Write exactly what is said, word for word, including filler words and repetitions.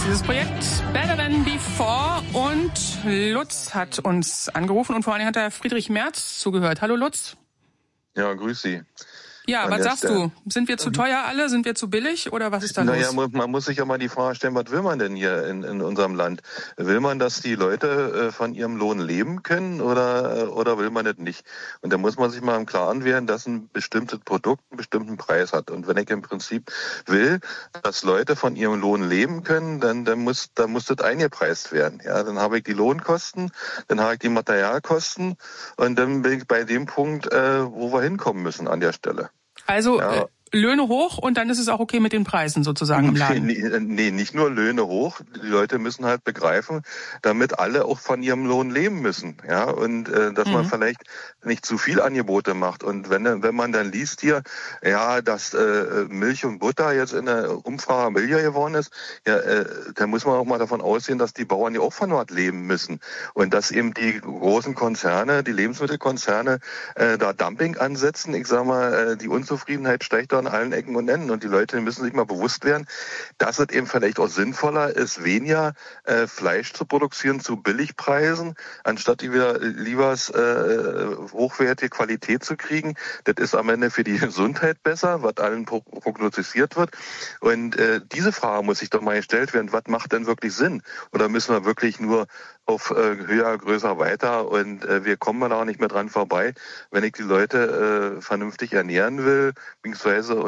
dieses Projekt Better Than Before, und Lutz hat uns angerufen und vor allen Dingen hat der Friedrich Merz zugehört. Hallo Lutz. Ja, grüß Sie. Ja, An was der sagst Stelle. du? Sind wir zu teuer alle? Sind wir zu billig? Oder was ist da Naja, los? man muss sich ja mal die Frage stellen, was will man denn hier in, in unserem Land? Will man, dass die Leute äh, von ihrem Lohn leben können, oder, äh, oder will man das nicht? Und da muss man sich mal im Klaren werden, dass ein bestimmtes Produkt einen bestimmten Preis hat. Und wenn ich im Prinzip will, dass Leute von ihrem Lohn leben können, dann, dann, muss, dann muss das eingepreist werden. Ja, dann habe ich die Lohnkosten, dann habe ich die Materialkosten, und dann bin ich bei dem Punkt, äh, wo wir hinkommen müssen an der Stelle. Also Ja. äh, Löhne hoch, und dann ist es auch okay mit den Preisen sozusagen im Laden. Nee, nee, nicht nur Löhne hoch. Die Leute müssen halt begreifen, damit alle auch von ihrem Lohn leben müssen. Ja, und äh, dass mhm. man vielleicht nicht zu viel Angebote macht. Und wenn wenn man dann liest hier, ja, dass äh, Milch und Butter jetzt in der Umfrage billiger geworden ist, ja, äh, dann muss man auch mal davon ausgehen, dass die Bauern ja auch von dort leben müssen. Und dass eben die großen Konzerne, die Lebensmittelkonzerne, äh, da Dumping ansetzen. Ich sag mal, äh, die Unzufriedenheit steigt da an allen Ecken und Enden. Und die Leute müssen sich mal bewusst werden, dass es eben vielleicht auch sinnvoller ist, weniger äh, Fleisch zu produzieren zu Billigpreisen, anstatt die wieder lieber äh, hochwertige Qualität zu kriegen. Das ist am Ende für die Gesundheit besser, was allen prognostiziert wird. Und äh, diese Frage muss sich doch mal gestellt werden, was macht denn wirklich Sinn? Oder müssen wir wirklich nur auf äh, höher, größer, weiter, und äh, wir kommen da auch nicht mehr dran vorbei. Wenn ich die Leute äh, vernünftig ernähren will, beziehungsweise